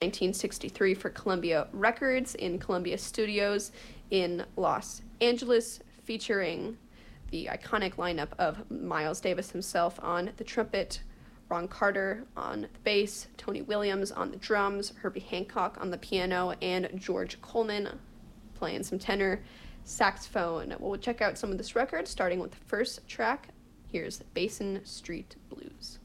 1963 for Columbia Records in Columbia Studios in Los Angeles, featuring the iconic lineup of Miles Davis himself on the trumpet, Ron Carter on the bass, Tony Williams on the drums, Herbie Hancock on the piano, and George Coleman playing some tenor saxophone. We'll check out some of this record, starting with the first track. Here's Basin Street Blues.